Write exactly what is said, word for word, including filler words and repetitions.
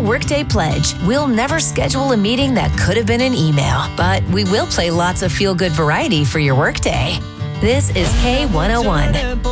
Workday Pledge. We'll never schedule a meeting that could have been an email, but we will play lots of feel-good variety for your workday. This is K one oh one.